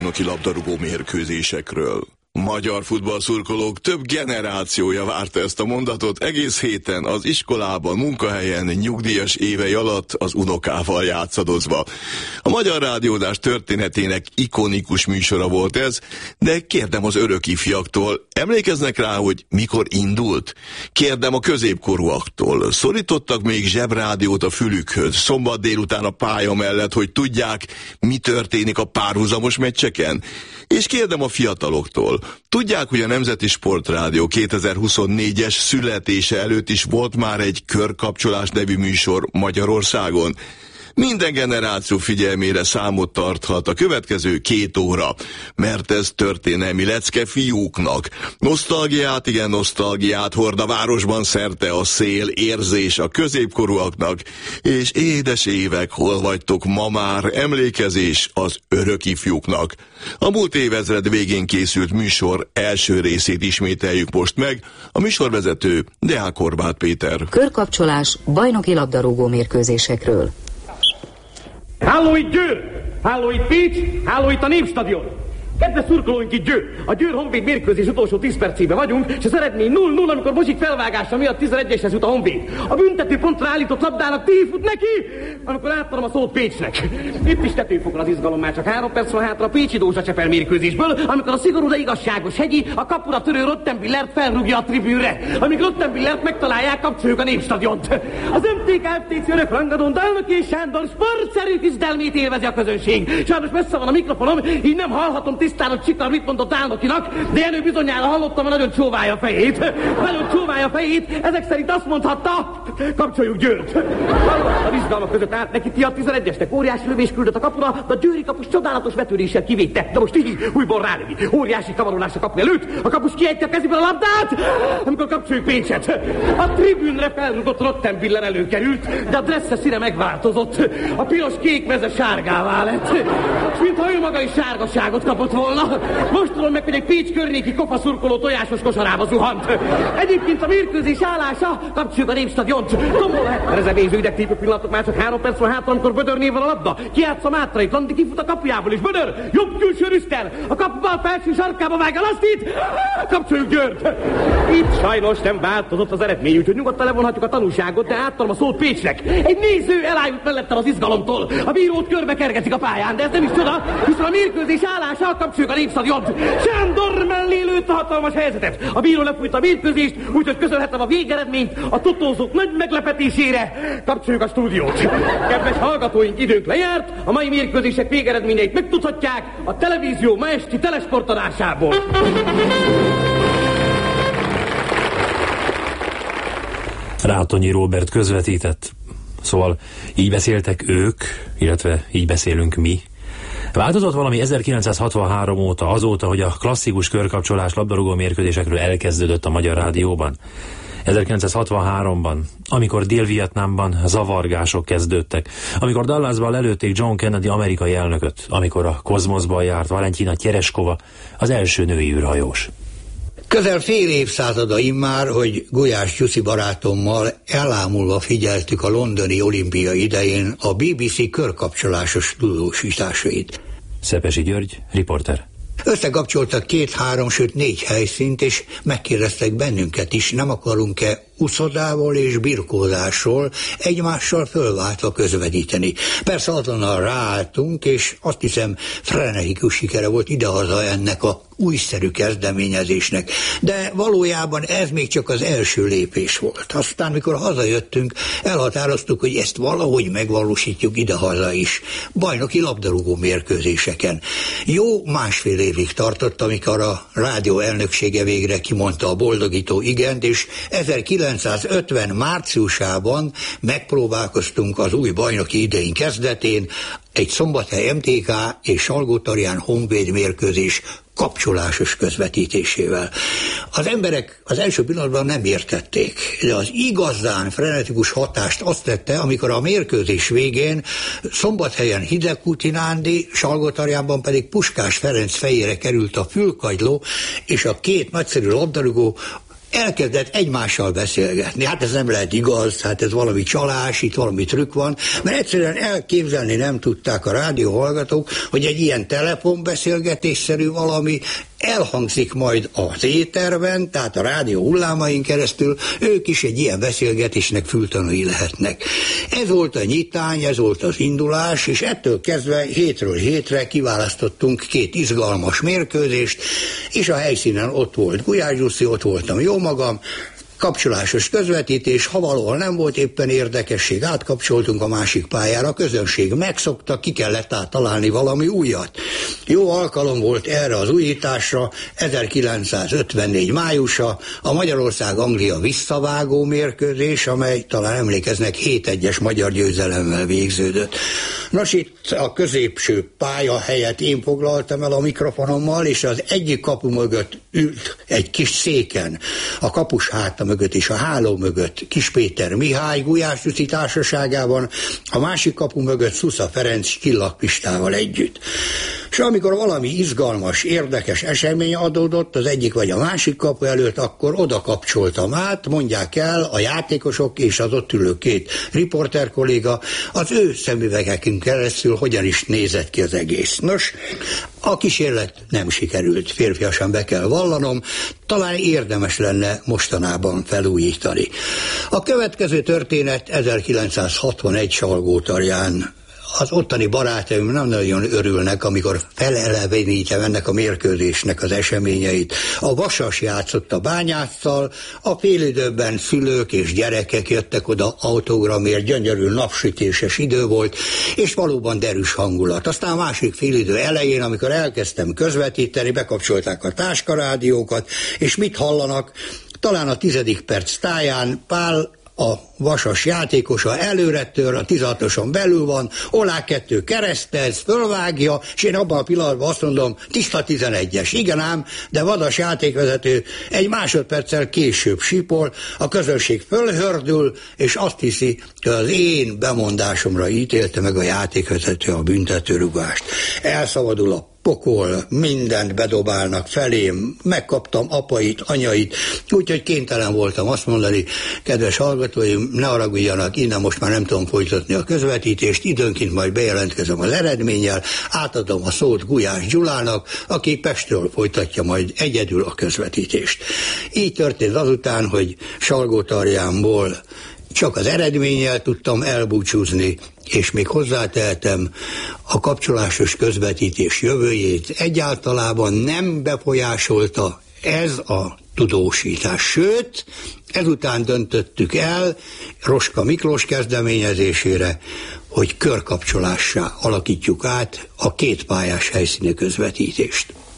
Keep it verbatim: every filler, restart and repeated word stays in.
bajnoki labdarúgó mérkőzésekről. Magyar futballszurkolók több generációja várta ezt a mondatot, egész héten az iskolában, munkahelyen, nyugdíjas évei alatt az unokával játszadozva. A Magyar Rádióadás történetének ikonikus műsora volt ez, de kérdem az örök ifjaktól, emlékeznek rá, hogy mikor indult? Kérdem a középkorúaktól, szorítottak még zsebrádiót a fülükhöz, szombat délután a pálya mellett, hogy tudják, mi történik a párhuzamos meccseken? És kérdem a fiataloktól, tudják, hogy a Nemzeti Sportrádió kétezer-huszonnégyes születése előtt is volt már egy Körkapcsolás nevű műsor Magyarországon? Minden generáció figyelmére számot tarthat a következő két óra, mert ez történelmi lecke fiúknak. Nosztalgiát, igen, nosztalgiát hord a városban szerte a szél, érzés a középkorúaknak, és édes évek, hol vagytok ma már, emlékezés az örök ifjúknak. A múlt évezred végén készült műsor első részét ismételjük most meg, a műsorvezető Deák Horváth Péter. Körkapcsolás bajnoki labdarúgó mérkőzésekről. Háló itt Győr! Háló itt Pécs! Háló itt a Népstadion! Kedves szurkolóink, itt Győr! A Győr Honvéd mérkőzés utolsó tíz percében vagyunk, és az eredmény null null, amikor Bozsik felvágása miatt tizenegyeshez jut a Honvéd. A büntető pontra állított labdának Tihi fut neki, amikor átadom a szót Pécsnek. Itt is tetőfokra az izgalom, már csak három perc van hátra a Pécsi Dózsa Csepel mérkőzésből, amikor a szigorú, de igazságos Hegyi a kapura törő Rottenbillert felrúgja a tribűnre. Amíg Rottenbillert megtalálják, kapcsoljuk a Népstadiont. Az em té ká ef té cé örök rangadón Dalnoki és Sándor sportszerű küzdelmét élvezi a közönség. Sajnos messze van a mikrofonom, így nem hallhatom tisztán, hogy Csikar mit mondott Dálnokinak, de Jenő bizonyára hallottam, hogy nagyon csóválja a fejét. Nagyon csóválja a fejét, ezek szerint azt mondhatta, kapcsoljuk Győrt. A izgalmak között állt neki ti a tizenegyesnek, óriási lövés küldött a kapura, de a győri kapus csodálatos vetődéssel kivédte. De most Tihi újból rálövi. Óriási kavarolás a kapu előtt, a kapus kiejti a kezéből a labdát, amikor kapcsoljuk Pécset. A tribűnre felrugott Rottenbiller előkerült, de a dressze színe megváltozott. A piros-kék meze sárgává lett. És mintha ő maga is sárgaságot kapott volna. Most tudom meg, hogy egy Pécs környéki kofaszurkoló tojásos kosarába zuhant. Egyébként a mérkőzés állása, kapcsoljuk a Népstadiont. Tombol lehet a rezebéző idegtépő pillanatok, már csak három perc van hátra, amikor Bödörnél van a labda. Kiátsz a Mátrai, Landi kifut a kapujából, és Bödör, jobb külső rüszter, a kapubal felső sarkába vág a lasztit. Kapcsoljuk Győrt. Itt sajnos nem változott az eredmény, úgyhogy nyugodtan levonhatjuk a tanúságot, de átadom a szót Pécsnek. Egy néző elájult mellettem az izgalomtól. A bírót körbe kergetik a pályán, de ez nem is csoda, hiszen a mérkőzés állása, kapcsoljuk a Népstadiont. Sándor mellé lőtt a hatalmas helyzetet. A bíró lefújta a mérkőzést, úgyhogy közölhetem a végeredményt a totózók nagy meglepetésére. Kapcsoljuk a stúdiót. Kedves hallgatóink, időnk lejárt, a mai mérkőzések végeredményeit megtudhatják a televízió ma esti telesportadásából. Rátonyi Róbert közvetített. Szóval így beszéltek ők, illetve így beszélünk mi. Változott valami ezerkilencszázhatvanhárom óta, azóta, hogy a klasszikus körkapcsolás labdarúgó mérkőzésekről elkezdődött a Magyar Rádióban? ezerkilencszázhatvanháromban, amikor Dél-Vietnámban zavargások kezdődtek, amikor Dallasban lelőtték John Kennedy amerikai elnököt, amikor a kozmoszban járt Valentina Tereshkova, az első női űrhajós. Közel fél évszázada immár, hogy Gulyás Gyuszi barátommal elámulva figyeltük a londoni olimpia idején a bé bé cé körkapcsolásos tudósításait. Szepesi György, riporter. Összekapcsoltak két, három, sőt négy helyszínt, és megkérdeztek bennünket is, nem akarunk-e uszodával és birkózásról egymással fölváltva közvetíteni. Persze azonnal ráálltunk, és azt hiszem frenetikus sikere volt idehaza ennek a újszerű kezdeményezésnek. De valójában ez még csak az első lépés volt. Aztán, mikor hazajöttünk, elhatároztuk, hogy ezt valahogy megvalósítjuk idehaza is. Bajnoki labdarúgó mérkőzéseken. Jó másfél évig tartott, amikor a rádió elnöksége végre kimondta a boldogító igent, és ezerkilencszázötven márciusában megpróbálkoztunk az új bajnoki idején kezdetén egy Szombathely em té ká és Salgótarján Honvéd mérkőzés kapcsolásos közvetítésével. Az emberek az első pillanatban nem értették, de az igazán frenetikus hatást azt tette, amikor a mérkőzés végén Szombathelyen Hidegkúti Nándi, Salgótarjánban pedig Puskás Ferenc fejére került a fülkagyló, és a két nagyszerű labdarúgó elkezdett egymással beszélgetni. Hát ez nem lehet igaz, hát ez valami csalás, itt valami trükk van, mert egyszerűen elképzelni nem tudták a rádióhallgatók, hogy egy ilyen telefonbeszélgetésszerű valami elhangzik majd az éterben, tehát a rádió hullámain keresztül, ők is egy ilyen beszélgetésnek fültanúi lehetnek. Ez volt a nyitány, ez volt az indulás, és ettől kezdve hétről hétre kiválasztottunk két izgalmas mérkőzést, és a helyszínen ott volt Gulyás Gyuszi, ott voltam jó magam, kapcsolásos közvetítés, ha valahol nem volt éppen érdekesség, átkapcsoltunk a másik pályára, a közönség megszokta, ki kellett találni valami újat. Jó alkalom volt erre az újításra, ezerkilencszázötvennégy májusa, a Magyarország-Anglia visszavágó mérkőzés, amely talán emlékeznek hét egyes magyar győzelemmel végződött. Nos, itt a középső pálya helyett én foglaltam el a mikrofonommal, és az egyik kapu mögött ült egy kis széken, a kapus háta mögött és a háló mögött Kis Péter Mihály Gulyás Gyuszi társaságában, a másik kapu mögött Szusza Ferenc Csillak Pistával együtt. És amikor valami izgalmas, érdekes esemény adódott az egyik vagy a másik kapu előtt, akkor oda kapcsoltam át, mondják el a játékosok és az ott ülő két riporter kolléga, az ő szemüvegekünk keresztül hogyan is nézett ki az egész. Nos, a kísérlet nem sikerült, férfiasan be kell vallanom, talán érdemes lenne mostanában felújítani. A következő történet ezerkilencszázhatvanegy Salgótarján. Az ottani barátaim nem nagyon örülnek, amikor felelevenítem ennek a mérkőzésnek az eseményeit. A Vasas játszott a Bányásszal, a félidőben szülők és gyerekek jöttek oda autógramért, gyönyörű napsütéses idő volt, és valóban derűs hangulat. Aztán a másik félidő elején, amikor elkezdtem közvetíteni, bekapcsolták a táskarádiókat, és mit hallanak? Talán a tizedik perc táján Pál, a Vasas játékosa előre tör, a tizenhatoson belül van, Olá kettő keresztez, fölvágja, és én abban a pillanatban azt mondom, tiszta tizenegyes. Igen ám, de Vadas játékvezető egy másodperccel később sípol, a közönség fölhördül, és azt hiszi, hogy az én bemondásomra ítélte meg a játékvezető a büntetőrúgást. Elszabadul a pokol, mindent bedobálnak felém, megkaptam apait, anyait, úgyhogy kénytelen voltam azt mondani, kedves hallgatóim, ne haragudjanak, innen most már nem tudom folytatni a közvetítést, időnként majd bejelentkezem az eredménnyel, átadom a szót Gulyás Gyulának, aki Pestről folytatja majd egyedül a közvetítést. Így történt azután, hogy Salgótarjánból csak az eredménnyel tudtam elbúcsúzni, és még hozzátehetem, a kapcsolásos közvetítés jövőjét egyáltalában nem befolyásolta ez a tudósítás. Sőt, ezután döntöttük el Roska Miklós kezdeményezésére, hogy körkapcsolássá alakítjuk át a kétpályás helyszíni közvetítést.